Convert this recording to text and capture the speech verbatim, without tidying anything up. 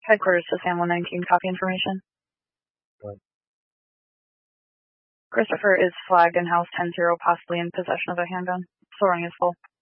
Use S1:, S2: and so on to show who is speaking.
S1: Headquarters to San one nineteen, copy information.
S2: Go ahead.
S1: Christopher is flagged in house ten zero, possibly in possession of a handgun. Soaring is full.